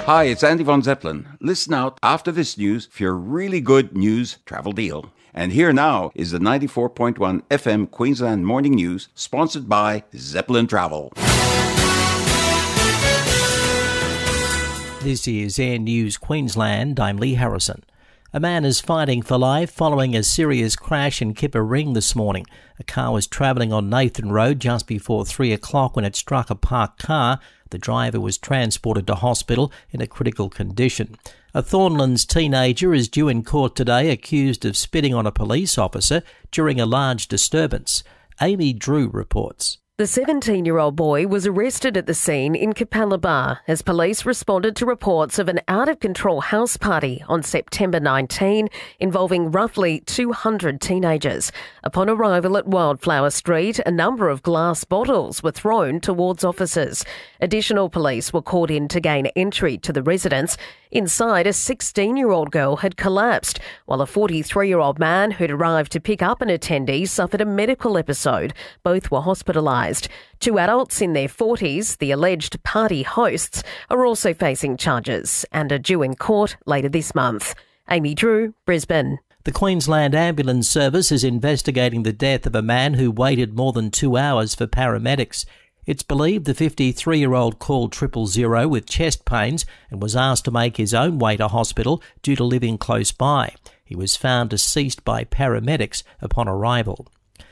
Hi, it's Andy von Zeppelin. Listen out after this news for your really good news travel deal. And here now is the 94.1 FM Queensland Morning News, sponsored by Zeppelin Travel. This is Air News Queensland. I'm Lee Harrison. A man is fighting for life following a serious crash in Kippa Ring this morning. A car was travelling on Nathan Road just before 3 o'clock when it struck a parked car. The driver was transported to hospital in a critical condition. A Thornlands teenager is due in court today accused of spitting on a police officer during a large disturbance. Amy Drew reports. The 17-year-old boy was arrested at the scene in Capalaba as police responded to reports of an out-of-control house party on September 19 involving roughly 200 teenagers. Upon arrival at Wildflower Street, a number of glass bottles were thrown towards officers. Additional police were called in to gain entry to the residence. Inside, a 16-year-old girl had collapsed, while a 43-year-old man who'd arrived to pick up an attendee suffered a medical episode. Both were hospitalised. Two adults in their 40s, the alleged party hosts, are also facing charges and are due in court later this month. Amy Drew, Brisbane. The Queensland Ambulance Service is investigating the death of a man who waited more than 2 hours for paramedics. It's believed the 53-year-old called 000 with chest pains and was asked to make his own way to hospital due to living close by. He was found deceased by paramedics upon arrival.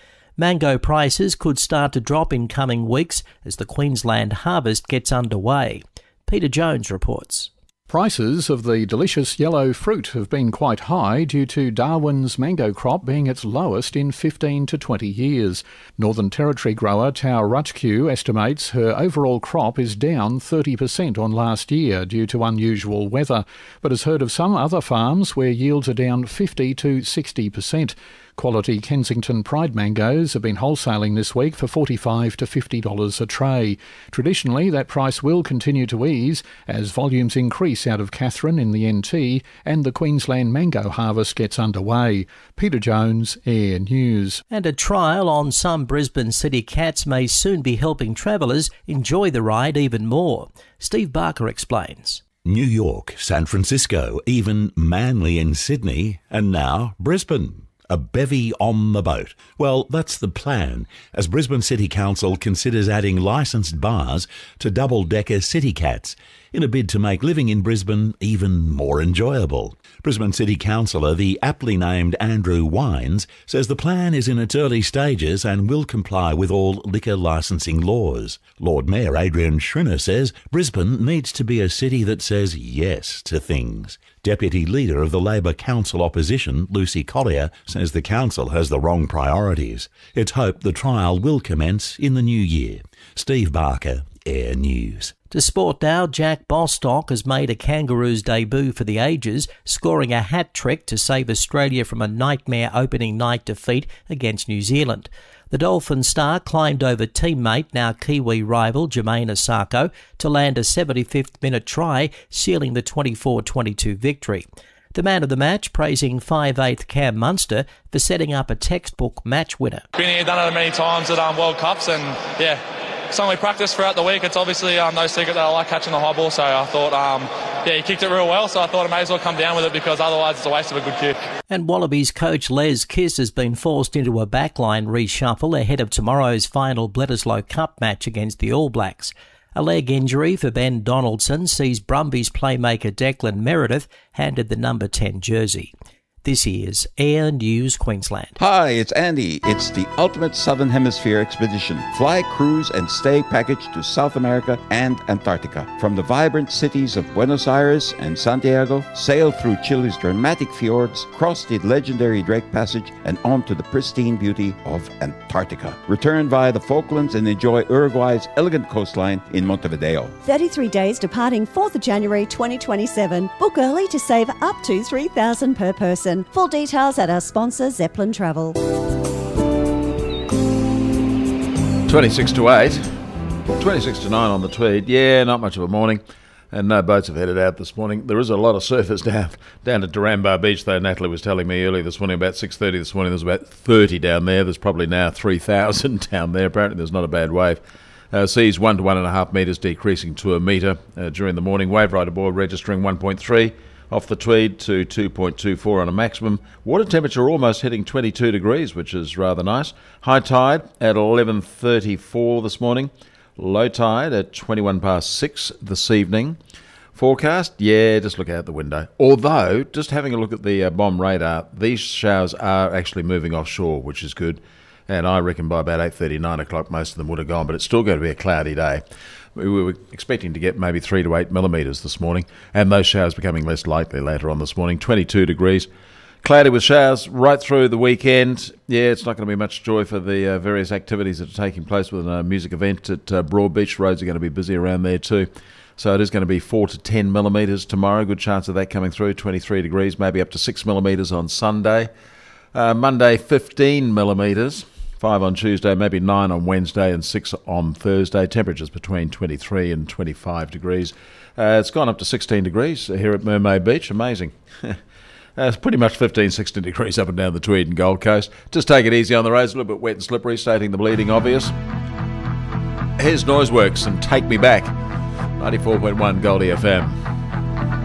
Mango prices could start to drop in coming weeks as the Queensland harvest gets underway. Peter Jones reports. Prices of the delicious yellow fruit have been quite high due to Darwin's mango crop being its lowest in 15 to 20 years. Northern Territory grower Tau Rutchq estimates her overall crop is down 30% on last year due to unusual weather, but has heard of some other farms where yields are down 50 to 60%. Quality Kensington Pride mangoes have been wholesaling this week for $45 to $50 a tray. Traditionally, that price will continue to ease as volumes increase out of Katherine in the NT and the Queensland mango harvest gets underway. Peter Jones, Air News. And a trial on some Brisbane city cats may soon be helping travellers enjoy the ride even more. Steve Barker explains. New York, San Francisco, even Manly in Sydney, and now Brisbane. A bevy on the boat. Well, that's the plan, as Brisbane City Council considers adding licensed bars to double-decker city cats in a bid to make living in Brisbane even more enjoyable. Brisbane City Councillor, the aptly named Andrew Wines, says the plan is in its early stages and will comply with all liquor licensing laws. Lord Mayor Adrian Schrinner says Brisbane needs to be a city that says yes to things. Deputy Leader of the Labor Council Opposition, Lucy Collier, says the council has the wrong priorities. It's hoped the trial will commence in the new year. Steve Barker, Air News. To sport now, Jack Bostock has made a Kangaroos debut for the ages, scoring a hat-trick to save Australia from a nightmare opening night defeat against New Zealand. The Dolphin star climbed over teammate, now Kiwi rival Jermaine Osako, to land a 75th minute try, sealing the 24-22 victory. The man of the match praising 5'8" Cam Munster for setting up a textbook match winner. Been here, done it many times at World Cups, and yeah, something we practice throughout the week. It's obviously no secret that I like catching the high ball, so I thought, he kicked it real well, so I thought I may as well come down with it because otherwise it's a waste of a good kick. And Wallabies coach Les Kiss has been forced into a backline reshuffle ahead of tomorrow's final Bledisloe Cup match against the All Blacks. A leg injury for Ben Donaldson sees Brumbies playmaker Declan Meredith handed the number 10 jersey. This is Air News Queensland. Hi, it's Andy. It's the ultimate Southern Hemisphere expedition. Fly, cruise, and stay package to South America and Antarctica. From the vibrant cities of Buenos Aires and Santiago, sail through Chile's dramatic fjords, cross the legendary Drake Passage, and on to the pristine beauty of Antarctica. Return via the Falklands and enjoy Uruguay's elegant coastline in Montevideo. 33 days departing 4th of January 2027. Book early to save up to $3,000 per person. Full details at our sponsor, Zeppelin Travel. 26 to 8, 26 to 9 on the Tweed. Yeah, not much of a morning. And no boats have headed out this morning. There is a lot of surfers down at Duranbar Beach, though. Natalie was telling me earlier this morning, about 6:30 this morning, there's about 30 down there. There's probably now 3,000 down there. Apparently there's not a bad wave. Seas 1 to 1.5 metres, decreasing to a metre during the morning. Wave ride aboard registering 1.3 off the Tweed to 2.24 on a maximum. Water temperature almost hitting 22 degrees, which is rather nice. High tide at 11:34 this morning. Low tide at 21 past 6 this evening. Forecast, just look out the window. Although, just having a look at the bomb radar, these showers are actually moving offshore, which is good. And I reckon by about 8:30, 9 o'clock, most of them would have gone. But it's still going to be a cloudy day. We were expecting to get maybe 3 to 8 millimetres this morning, and those showers becoming less likely later on this morning. 22 degrees. Cloudy with showers right through the weekend. It's not going to be much joy for the various activities that are taking place with a music event at Broadbeach. Roads are going to be busy around there too. So it is going to be 4 to 10 millimetres tomorrow. Good chance of that coming through. 23 degrees, maybe up to 6 millimetres on Sunday. Monday, 15 millimetres. 5 on Tuesday, maybe 9 on Wednesday and 6 on Thursday. Temperatures between 23 and 25 degrees. It's gone up to 16 degrees here at Mermaid Beach. Amazing. It's pretty much 15, 16 degrees up and down the Tweed and Gold Coast. Just take it easy on the roads, a little bit wet and slippery, stating the bleeding obvious. Here's Noiseworks and Take Me Back. 94.1 Goldie FM.